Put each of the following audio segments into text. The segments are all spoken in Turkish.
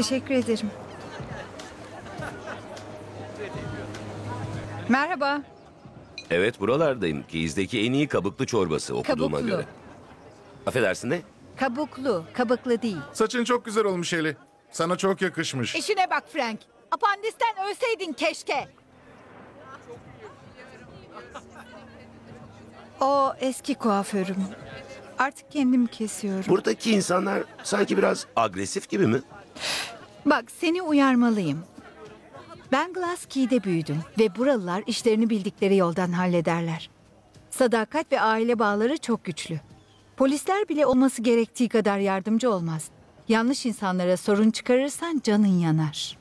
Teşekkür ederim. Merhaba. Evet, buralardayım. Keyiz'deki en iyi kabuklu çorbası okuduğuma Kabuklu. göre. Affedersin ne? Kabuklu, kabuklu değil. Saçın çok güzel olmuş Eli. Sana çok yakışmış. İşine bak Frank. Apandisten ölseydin keşke. O eski kuaförüm. Artık kendim kesiyorum. Buradaki insanlar sanki biraz agresif gibi mi? Bak seni uyarmalıyım. Ben Glasgow'de büyüdüm ve buralılar işlerini bildikleri yoldan hallederler. Sadakat ve aile bağları çok güçlü. Polisler bile olması gerektiği kadar yardımcı olmaz. Yanlış insanlara sorun çıkarırsan canın yanar.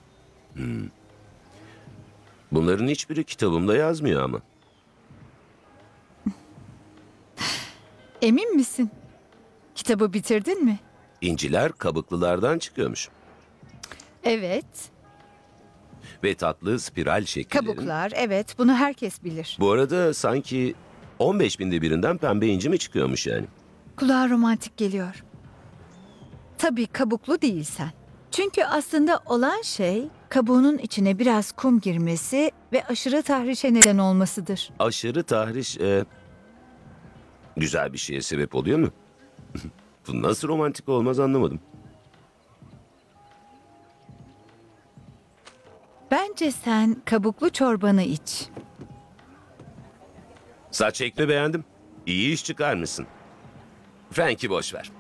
Bunların hiçbiri kitabımda yazmıyor ama. Emin misin? Kitabı bitirdin mi? İnciler kabuklulardan çıkıyormuş. Evet. Ve tatlı spiral şekillerin. Kabuklar, evet. Bunu herkes bilir. Bu arada sanki 15 binde birinden pembe inci mi çıkıyormuş yani? Kulağa romantik geliyor. Tabii kabuklu değilsen. Çünkü aslında olan şey kabuğunun içine biraz kum girmesi ve aşırı tahrişe neden olmasıdır. Aşırı tahriş güzel bir şeye sebep oluyor mu? Bu nasıl romantik olmaz anlamadım. Bence sen kabuklu çorbanı iç. Saç şekli beğendim. İyi iş çıkarmışsın. Frank'i boş ver.